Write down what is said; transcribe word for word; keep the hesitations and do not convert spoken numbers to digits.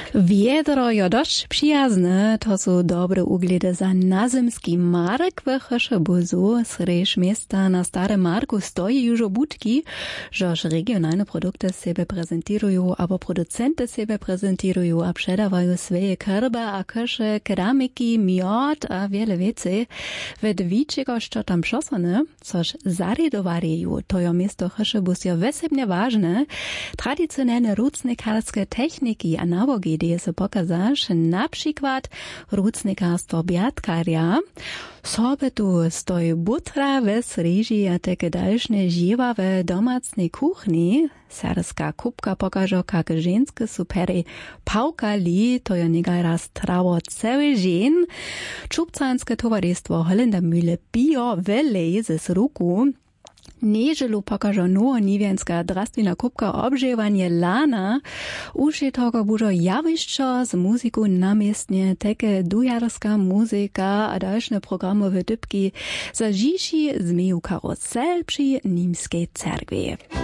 Wiedro jo dość przyjazne, to są dobre ugledy za nazemski mark w Cheszebuzu. Srež miasta na Starym Marku stoi już obudki, żeż regionalne produkty siebie prezentują, albo producenty siebie prezentują, a przedawają swoje kerby, a kasze, keramiki, miod, a wiele więcej. Wed wiczego, co tam przosane, coż zaredowariją, to jo miasto Cheszebuz jo wesebnie ważne. Tradycyjne rucnikarskie techniki a nawogi, die se pokazasz, na przykład rucnikarstwo biatkarja. Sobie tu stoi butra we sreži a takie dalsze żywa w domacnej kuchni. Serska kubka pokażą, jak żenskie superi pałkali, to jo niegaj raz trało cały dzień. Czubcanskie towarzystwo Holender Mühle bio weleje z ruku. Nieželu pokažo novo nivienska drastvina kubka obživanje lana. Už je toga bužo javiščo z muziku namestne, teke dujarska muzika a dalšne programové dybki za žiši zmeju karosel pri Nímskej cerkvi.